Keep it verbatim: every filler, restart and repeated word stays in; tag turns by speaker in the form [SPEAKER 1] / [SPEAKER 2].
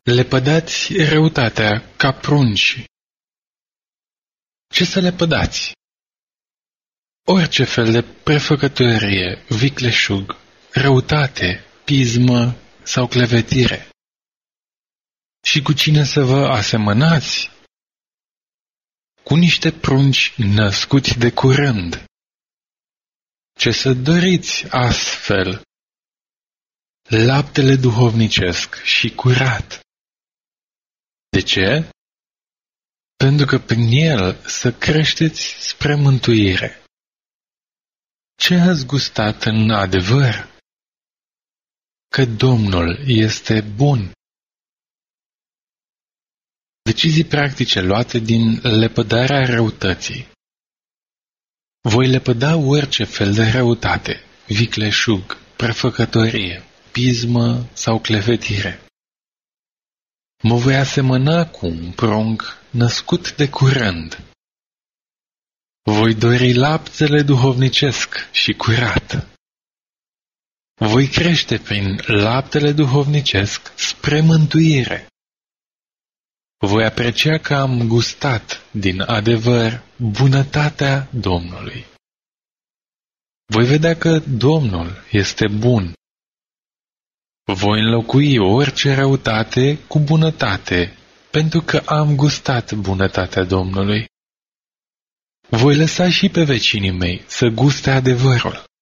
[SPEAKER 1] Lepădați răutatea ca prunci. Ce să lepădați? Orice fel de prefăcătorie, vicleșug, răutate, pismă sau clevetire. Și cu cine să vă asemănați? Cu niște prunci născuți de curând. Ce să doriți astfel? Laptele duhovnicesc și curat. De ce? Pentru că prin el să creșteți spre mântuire. Ce ați gustat în adevăr? Că Domnul este bun. Decizii practice luate din lepădarea răutății. Voi lepăda orice fel de răutate, vicleșug, prefăcătorie, pismă sau clevetire. Mă voi asemăna cu un prunc născut de curând. Voi dori laptele duhovnicesc și curat. Voi crește prin laptele duhovnicesc spre mântuire. Voi aprecia că am gustat din adevăr bunătatea Domnului. Voi vedea că Domnul este bun. Voi înlocui orice răutate cu bunătate, pentru că am gustat bunătatea Domnului. Voi lăsa și pe vecinii mei să guste adevărul.